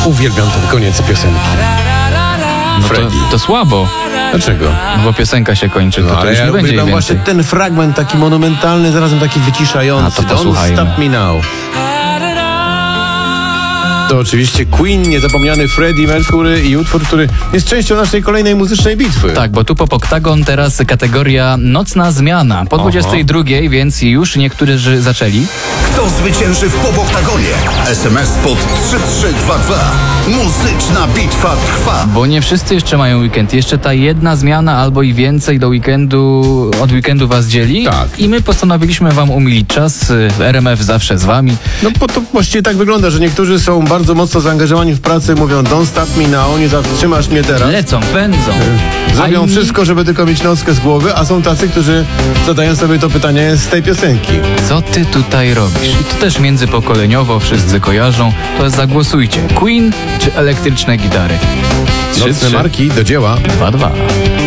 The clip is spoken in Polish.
Uwielbiam ten koniec piosenki. No Freddie. to słabo, Dlaczego? no bo piosenka się kończy, to ale już ja nie będzie jej uwielbiam więcej. właśnie ten fragment taki monumentalny, zarazem taki wyciszający. A to Don't posłuchajmy. stop me now. To oczywiście Queen, niezapomniany Freddie Mercury i utwór, który jest częścią naszej kolejnej muzycznej bitwy. Tak, bo tu po Oktagon teraz kategoria nocna zmiana. Po 22, więc już niektórzy zaczęli. Kto zwycięży w Popoktagonie? SMS pod 3322. Muzyczna bitwa trwa. Bo nie wszyscy jeszcze mają weekend. Jeszcze ta jedna zmiana albo i więcej do weekendu, od weekendu was dzieli. Tak. I my postanowiliśmy wam umilić czas. RMF zawsze z wami. No bo to właściwie tak wygląda, że niektórzy są bardzo mocno zaangażowani w pracę i mówią don't stop me now, nie zatrzymasz mnie teraz. Lecą, pędzą. Zrobią A inni- wszystko, żeby tylko mieć nockę z głowy, a są tacy, którzy zadają sobie to pytanie z tej piosenki. Co ty tutaj robisz? I to też międzypokoleniowo wszyscy kojarzą. To zagłosujcie. Queen czy elektryczne gitary? Nocne marki do dzieła. 2-2.